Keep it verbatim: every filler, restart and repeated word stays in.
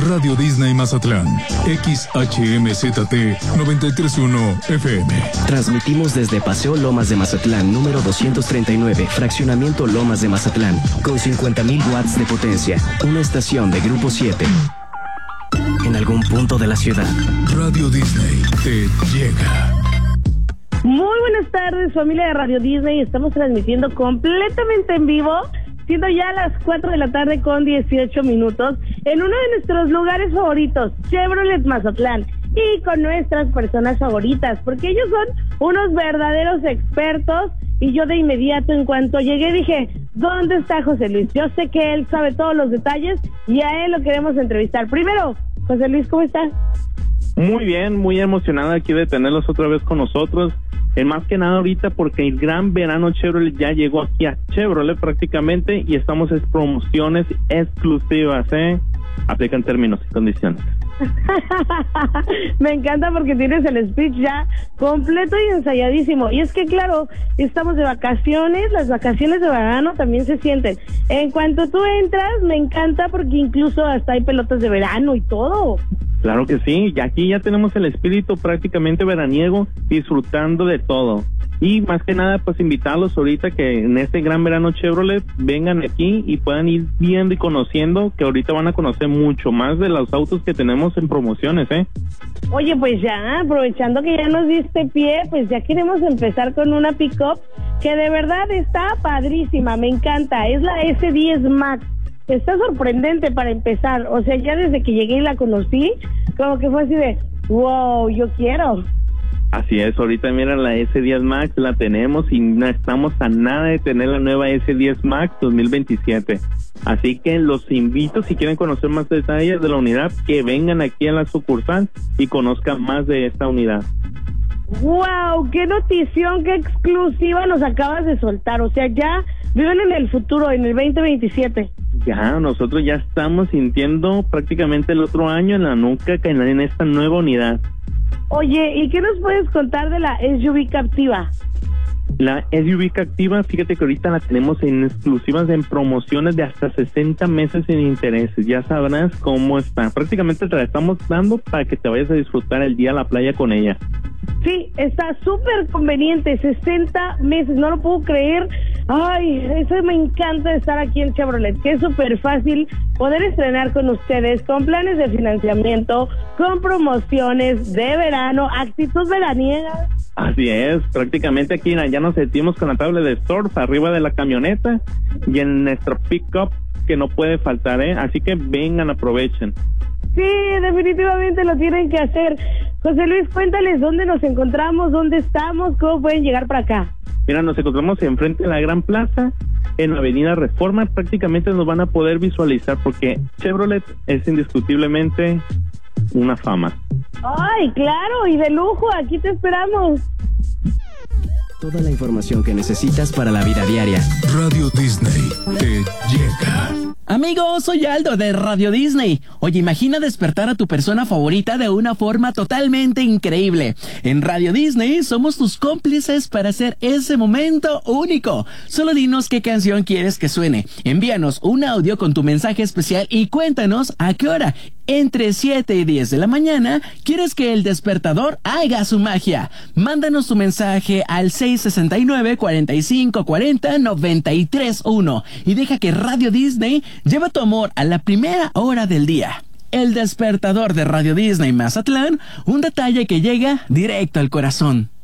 Radio Disney Mazatlán, X H M Z T noventa y tres punto uno F M. Transmitimos desde Paseo Lomas de Mazatlán, número doscientos treinta y nueve, Fraccionamiento Lomas de Mazatlán, con cincuenta mil watts de potencia, una estación de Grupo siete. En algún punto de la ciudad, Radio Disney te llega. Muy buenas tardes, familia de Radio Disney. Estamos transmitiendo completamente en vivo, siendo ya las cuatro de la tarde con dieciocho minutos, en uno de nuestros lugares favoritos, Chevrolet Mazatlán, y con nuestras personas favoritas, porque ellos son unos verdaderos expertos. Y yo de inmediato, en cuanto llegué, dije, ¿dónde está José Luis? Yo sé que él sabe todos los detalles y a él lo queremos entrevistar. Primero, José Luis, ¿cómo estás? Muy bien, muy emocionada aquí de tenerlos otra vez con nosotros. Eh, más que nada ahorita porque el gran verano Chevrolet ya llegó aquí a Chevrolet prácticamente y estamos en promociones exclusivas, ¿eh? Aplican términos y condiciones. Me encanta porque tienes el speech ya completo y ensayadísimo. Y es que claro, estamos de vacaciones, las vacaciones de verano también se sienten. En cuanto tú entras, me encanta porque incluso hasta hay pelotas de verano y todo. Claro que sí, y aquí ya tenemos el espíritu prácticamente veraniego, disfrutando de todo. Y más que nada, pues invitarlos ahorita que en este gran verano Chevrolet vengan aquí y puedan ir viendo y conociendo, que ahorita van a conocer mucho más de los autos que tenemos en promociones, ¿eh? Oye, pues ya, aprovechando que ya nos diste pie, pues ya queremos empezar con una pick-up que de verdad está padrísima, me encanta, es la ese diez Max. Está sorprendente para empezar, o sea, ya desde que llegué y la conocí, como que fue así de, wow, yo quiero. Así es, ahorita mira la ese diez Max, la tenemos y no estamos a nada de tener la nueva ese diez Max dos mil veintisiete. Así que los invito, si quieren conocer más detalles de la unidad, que vengan aquí a la sucursal y conozcan más de esta unidad. ¡Wow! ¡Qué notición, qué exclusiva nos acabas de soltar! O sea, ya viven en el futuro, en el veinte veintisiete. Ya, nosotros ya estamos sintiendo prácticamente el otro año en la nuca que en esta nueva unidad. Oye, ¿y qué nos puedes contar de la S U V Captiva? La S U V Captiva, fíjate que ahorita la tenemos en exclusivas, en promociones de hasta sesenta meses sin intereses. Ya sabrás cómo está. Prácticamente te la estamos dando para que te vayas a disfrutar el día a la playa con ella. Sí, está súper conveniente, sesenta meses, no lo puedo creer. Ay, eso me encanta de estar aquí en Chevrolet, que es súper fácil poder estrenar con ustedes, con planes de financiamiento, con promociones de verano, actitud veraniega. Así es, prácticamente aquí ya nos sentimos con la tabla de surf arriba de la camioneta y en nuestro pick-up que no puede faltar, ¿eh? Así que vengan, aprovechen. Sí, definitivamente lo tienen que hacer. José Luis, cuéntales dónde nos encontramos, dónde estamos, cómo pueden llegar para acá. Mira, nos encontramos enfrente de la Gran Plaza, en la Avenida Reforma. Prácticamente nos van a poder visualizar porque Chevrolet es indiscutiblemente una fama. Ay, claro, y de lujo, aquí te esperamos. Toda la información que necesitas para la vida diaria. Radio Disney te llega. Amigos, soy Aldo de Radio Disney. Oye, imagina despertar a tu persona favorita de una forma totalmente increíble. En Radio Disney somos tus cómplices para hacer ese momento único. Solo dinos qué canción quieres que suene. Envíanos un audio con tu mensaje especial y cuéntanos a qué hora. Entre siete y diez de la mañana, ¿quieres que el despertador haga su magia? Mándanos tu mensaje al seis sesenta y nueve, cuarenta y cinco, cuarenta, noventa y tres uno y deja que Radio Disney lleve tu amor a la primera hora del día. El despertador de Radio Disney Mazatlán, un detalle que llega directo al corazón.